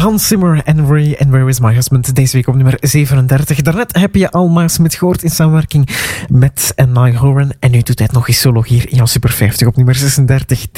Hans Zimmer en Ray and Where Is My Husband. Deze week op nummer 37. Daarnet heb je al Maas met gehoord in samenwerking met Niall Horan. En nu doet hij het nog eens solo hier in jouw Super 50 op nummer 36.